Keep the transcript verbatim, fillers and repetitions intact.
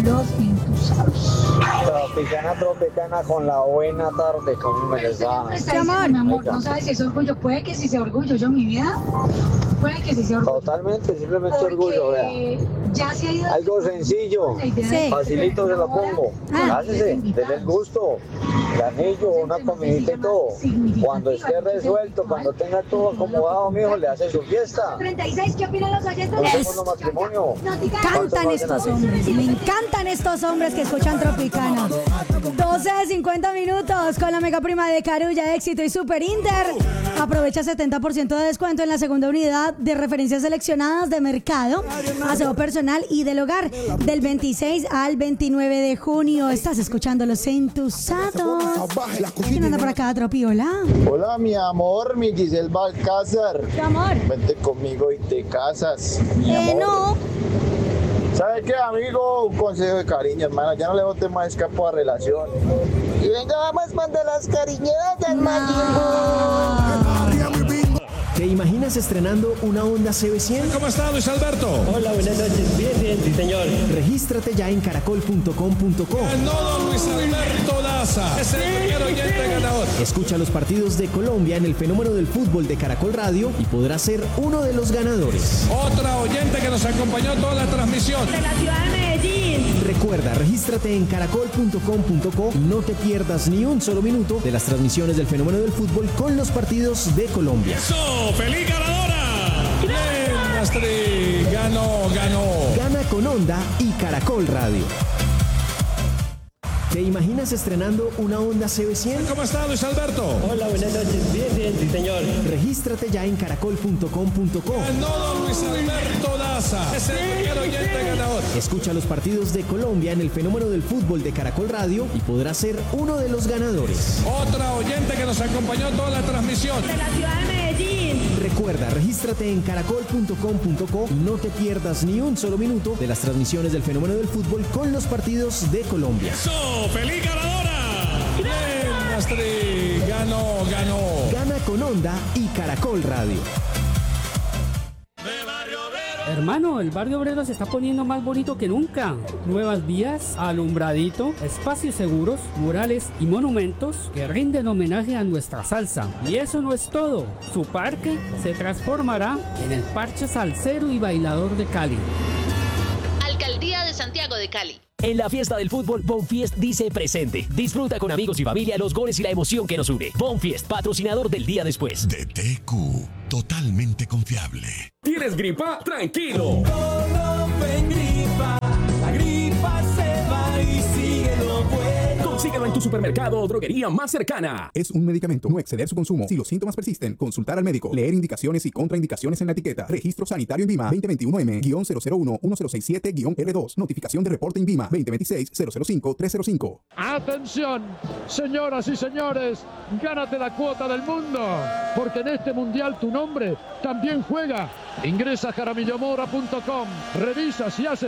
Los entusados. Tropicana, tropicana con la buena tarde, como me les da. Mi amor, mi amor, no sabes si es orgullo. Puede que sí sea orgullo, yo mi vida. Puede que sí sea orgullo. Totalmente, simplemente Porque orgullo, vea. Ya se ha ido. Algo sencillo, Sí. facilito se lo pongo. Ah. Hácese, denle el gusto. El anillo, una comidita y todo. Cuando esté resuelto, cuando tenga todo acomodado, mijo, le hace su fiesta. treinta y seis, ¿qué opinan los oyentes? Un segundo matrimonio. Cantan estos hombres, me encantan estos hombres que escuchan Tropicana. doce de cincuenta minutos con la mega prima de Carulla, Éxito y Super Inter. Aprovecha setenta por ciento de descuento en la segunda unidad de referencias seleccionadas de mercado, aseo personal y del hogar del veintiséis al veintinueve de junio. Estás escuchando Los Entusados. ¿Quién anda por acá, Tropi? Hola. Hola, mi amor, mi Giselle Balcázar. ¿Qué amor? Vente conmigo y te casas. Mi Eh, amor. no. ¿Sabe qué, amigo? Un consejo de cariño, hermano. Ya no le bote más escapo a relación. Y venga, vamos mandar las cariñadas, Mayimbo. ¿Te imaginas estrenando una Honda C B cien? ¿Cómo está, Luis Alberto? Hola, buenas noches. Bien, bien, sí, señor. Regístrate ya en caracol punto com punto co. Ganó don Luis Alberto Daza. Es el primer oyente ganador. Escucha los partidos de Colombia en el fenómeno del fútbol de Caracol Radio y podrás ser uno de los ganadores. Otra oyente que nos acompañó toda la transmisión. De la ciudad de Medellín. Recuerda, regístrate en caracol punto com punto co y no te pierdas ni un solo minuto de las transmisiones del fenómeno del fútbol con los partidos de Colombia. ¡Eso! ¡Feliz ganadora! ¡Bien, Astrid! ¡Ganó, ganó! Gana con Honda y Caracol Radio. ¿Te imaginas estrenando una Honda C B cien? ¿Cómo está, Luis Alberto? Hola, buenas noches. Bien, bien, sí, señor. Regístrate ya en caracol punto com punto co. Ganó don Luis Alberto Daza. Es el primer oyente ganador. Escucha los partidos de Colombia en el fenómeno del fútbol de Caracol Radio y podrás ser uno de los ganadores. Otra oyente que nos acompañó toda la transmisión. De la ciudad de Medellín. Recuerda, regístrate en caracol punto com punto co y no te pierdas ni un solo minuto de las transmisiones del fenómeno del fútbol con los partidos de Colombia. ¡Eso! ¡Feliz ganadora! ¡Bien, Astrid! ¡Ganó, ganó! Gana con Honda y Caracol Radio. Hermano, el barrio obrero se está poniendo más bonito que nunca. Nuevas vías, alumbradito, espacios seguros, murales y monumentos que rinden homenaje a nuestra salsa. Y eso no es todo. Su parque se transformará en el parche salsero y bailador de Cali. Alcaldía de Santiago de Cali. En la fiesta del fútbol, Bonfiest dice presente. Disfruta con amigos y familia los goles y la emoción que nos une. Bonfiest, patrocinador del día después. D T Q, totalmente confiable. ¿Tienes gripa? ¡Tranquilo! Gripa, la gripa se va y sigue lo bueno. Consíguelo en tu supermercado o droguería más cercana. Es un medicamento, no exceder su consumo. Si los síntomas persisten, consultar al médico. Leer indicaciones y contraindicaciones en la etiqueta. Registro sanitario INVIMA veinte veintiuno M cero cero uno uno cero seis siete R dos. Notificación de reporte INVIMA veinte veintiséis cero cero cinco tres cero cinco. Atención, señoras y señores, gánate la cuota del mundo, porque en este mundial tu nombre también juega. Ingresa a jaramillo mora punto com, revisa si hace